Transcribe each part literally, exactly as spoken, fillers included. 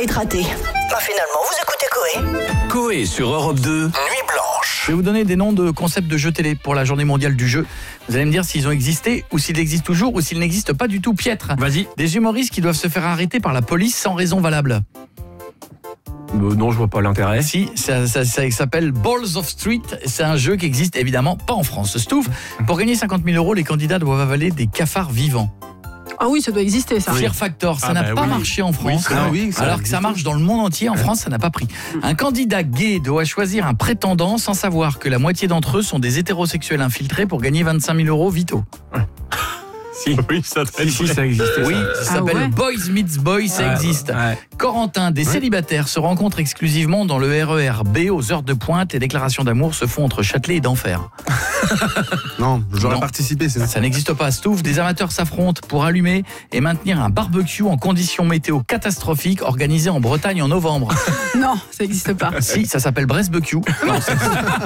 être raté. Bah finalement, vous écoutez Coé. Coé sur Europe deux, Nuit Blanche. Je vais vous donner des noms de concepts de jeux télé pour la journée mondiale du jeu. Vous allez me dire s'ils ont existé ou s'ils existent toujours ou s'ils n'existent pas du tout. Piètre. Vas-y. Des humoristes qui doivent se faire arrêter par la police sans raison valable. Euh, non, je vois pas l'intérêt. Si, ça, ça, ça s'appelle Balls of Street. C'est un jeu qui existe évidemment pas en France. Stouff, pour gagner cinquante mille euros, les candidats doivent avaler des cafards vivants. Ah oui, ça doit exister, ça. Fear Factor, ça Ah n'a bah pas oui. marché en France, Oui, ça- alors, oui, ça alors que ça marche dans le monde entier. En France, ça n'a pas pris. Un candidat gay doit choisir un prétendant sans savoir que la moitié d'entre eux sont des hétérosexuels infiltrés pour gagner vingt-cinq mille euros vitaux. Si, oui, ça, si, si, ça existe. Oui, ça Ah s'appelle ouais. Boys Meets Boys, ça Ouais, existe. ouais. Corentin, des célibataires se rencontrent exclusivement dans le R E R B aux heures de pointe et déclarations d'amour se font entre Châtelet et d'Enfer. Non, j'aurais Non. participé. C'est Ça n'existe pas. Stouff, des amateurs s'affrontent pour allumer et maintenir un barbecue en conditions météo catastrophiques organisé en Bretagne en novembre. Non, ça n'existe pas. Si, ça s'appelle Brest-Barbecue. Non, ça-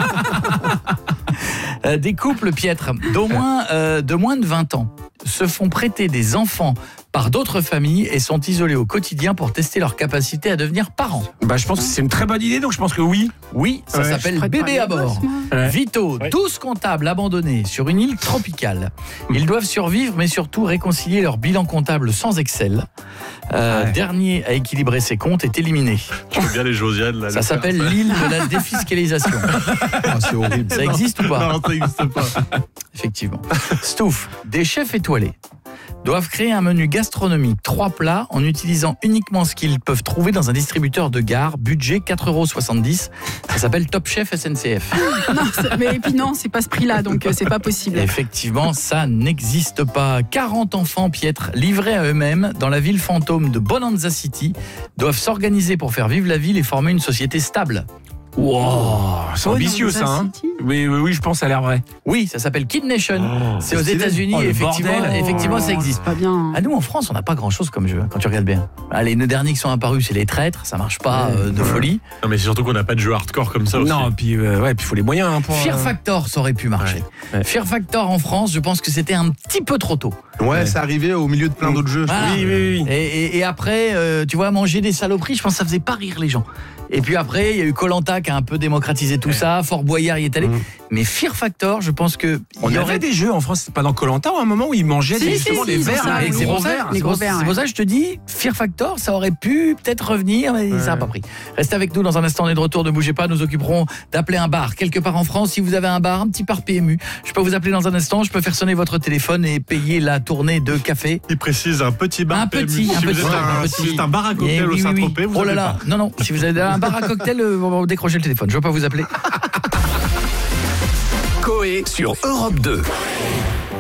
Euh, des couples piètres d'au moins, euh, de moins de vingt ans se font prêter des enfants par d'autres familles et sont isolés au quotidien pour tester leur capacité à devenir parents. Bah, je pense que c'est une très bonne idée, donc je pense que oui. Oui, ça Ouais, s'appelle Je prête pas bébé mes à bord. gosses, moi. Ouais. Vito, douze comptables abandonnés sur une île tropicale. Ils doivent survivre, mais surtout réconcilier leur bilan comptable sans Excel. Euh, Ouais. Dernier à équilibrer ses comptes est éliminé. Je veux bien les Josiane là. Ça le s'appelle faire, l'île de la défiscalisation. Ah, c'est horrible. Ça existe ou pas? Non, ça n'existe pas. Effectivement. Stouff, des chefs étoilés doivent créer un menu gastronomique, trois plats, en utilisant uniquement ce qu'ils peuvent trouver dans un distributeur de gare, budget quatre euros soixante-dix. Ça s'appelle Top Chef S N C F. Non, c'est- mais et puis non, c'est pas ce prix-là, donc euh, c'est pas possible. Effectivement, ça n'existe pas. quarante enfants piètres livrés à eux-mêmes dans la ville fantôme de Bonanza City doivent s'organiser pour faire vivre la ville et former une société stable. Wow, c'est Oh, ambitieux dans ça. Hein. City. Oui, oui, oui, je pense que ça a l'air vrai. Oui, ça s'appelle Kid Nation. C'est aux stylé. États-Unis Oh, et le effectivement, bordel. effectivement, ça existe. Pas bien. Ah, nous, en France, on n'a pas grand-chose comme jeu, quand tu regardes bien. Ah, les deux derniers qui sont apparus, c'est les traîtres, ça marche pas euh, de folie. Non, mais c'est surtout qu'on n'a pas de jeu hardcore comme ça aussi. Non, puis euh, ouais, puis il faut les moyens hein, pour. Fear euh, Factor, ça aurait pu marcher. Ouais, ouais. Fear Factor en France, je pense que c'était un petit peu trop tôt. Ouais, c'est arrivé au milieu de plein d'autres jeux. je Voilà. Oui, oui, oui. Et, et- et après, euh, tu vois, manger des saloperies, je pense que ça faisait pas rire les gens. Et puis après, il y a eu Koh-Lanta qui a un peu démocratisé tout ça, Fort Boyard y est allé. Mmh. Mais Fear Factor, je pense que On il y avait aurait des jeux en France, c'est pas dans Koh-Lanta, à un moment où ils mangeaient Si, des, si, justement si, les ils ont verres, ça, les oui. c'est gros pour ça, verres. Les c'est gros pour- verres, c'est pour ouais. ça que je te dis, Fear Factor, ça aurait pu peut-être revenir, mais ça n'a pas pris. Restez avec nous dans un instant, on est de retour, ne bougez pas, nous occuperons d'appeler un bar quelque part en France. Si vous avez un bar, un petit bar P M U, je peux vous appeler dans un instant, je peux faire sonner votre téléphone et payer la tournée de café. Il précise un petit bar. Un P M U. petit, un si vous petit, êtes un, un si petit. vous êtes un bar à Eh cocktail oui, au oui, Saint-Tropez, oui. vous Oh là avez là, pas. non, non, si vous avez un bar à cocktail, euh, on va décrocher le téléphone, je ne vais pas vous appeler. Coé sur Europe deux.